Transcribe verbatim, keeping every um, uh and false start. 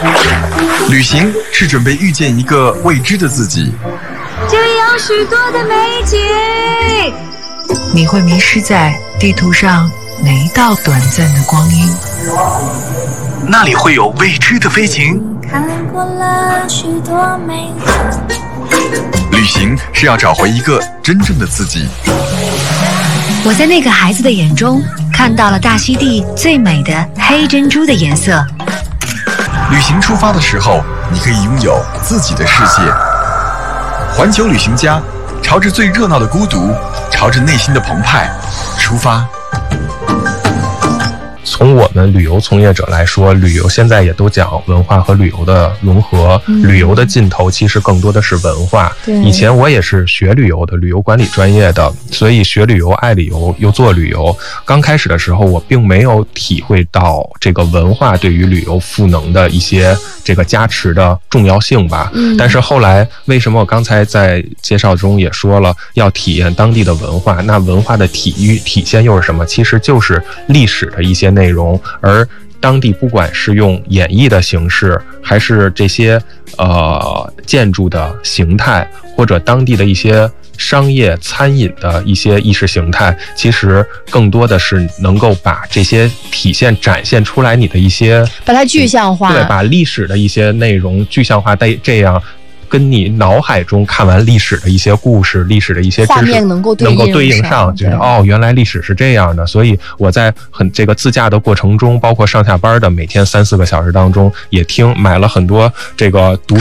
旅行是准备遇见一个未知的自己， 这里有许多的美景， 你会迷失在地图上哪一道短暂的光阴？ 那里会有未知的飞行。 看过了许多美景。 旅行是要找回一个真正的自己。 我在那个孩子的眼中看到了大溪地最美的黑珍珠的颜色。 旅行出发的时候，你可以拥有自己的世界。环球旅行家，朝着最热闹的孤独，朝着内心的澎湃出发。 从我们旅游从业者来说，旅游现在也都讲文化和旅游的融合，嗯、旅游的尽头其实更多的是文化。以前我也是学旅游的，旅游管理专业的，所以学旅游、爱旅游又做旅游。刚开始的时候，我并没有体会到这个文化对于旅游赋能的一些这个加持的重要性吧。嗯、但是后来，为什么我刚才在介绍中也说了要体验当地的文化？那文化的体育体现又是什么？其实就是历史的一些内容，而当地不管是用演绎的形式，还是这些呃建筑的形态，或者当地的一些商业餐饮的一些意识形态，其实更多的是能够把这些体现展现出来你的一些， 把它具象化， 对，把历史的一些内容具象化，这样跟你脑海中看完历史的一些故事、历史的一些知识画面能够对应能够对应上，觉得哦，原来历史是这样的。所以我在很这个自驾的过程中，包括上下班的每天三四个小时当中，也听买了很多这个读